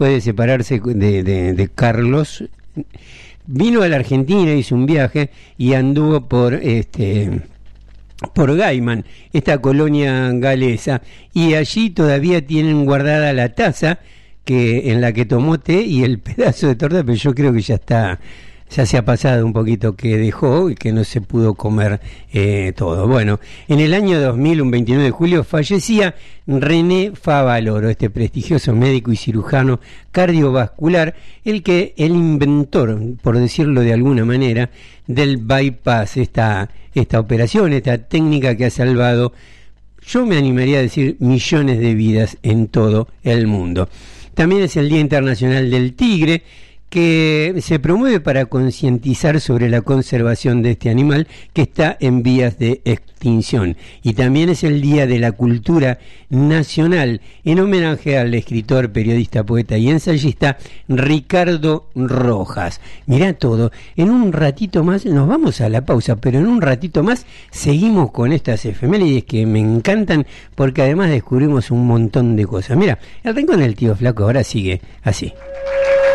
después de separarse de Carlos, vino a la Argentina, hizo un viaje y anduvo por Gaiman, esta colonia galesa, y allí todavía tienen guardada la taza en la que tomó té y el pedazo de torta, pero yo creo que ya se ha pasado un poquito, que dejó y que no se pudo comer todo. Bueno, en el año 2000, un 29 de julio, fallecía René Favaloro, este prestigioso médico y cirujano cardiovascular, el inventor, por decirlo de alguna manera, del bypass, esta operación, esta técnica que ha salvado, yo me animaría a decir, millones de vidas en todo el mundo. También es el Día Internacional del Tigre, que se promueve para concientizar sobre la conservación de este animal que está en vías de extinción. Y también es el Día de la Cultura Nacional, en homenaje al escritor, periodista, poeta y ensayista Ricardo Rojas. Mirá todo, en un ratito más, nos vamos a la pausa, pero en un ratito más seguimos con estas efemérides que me encantan, porque además descubrimos un montón de cosas. Mira, el Rincón del Tío Flaco ahora sigue así.